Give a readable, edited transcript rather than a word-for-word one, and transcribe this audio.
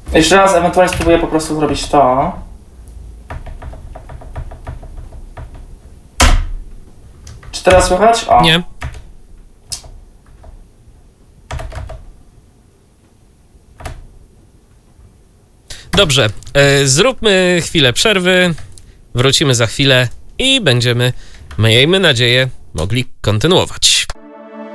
Jeszcze raz ewentualnie spróbuję po prostu zrobić to. Czy teraz słychać? O. Nie. Dobrze, zróbmy chwilę przerwy, wrócimy za chwilę i będziemy, miejmy nadzieję, mogli kontynuować.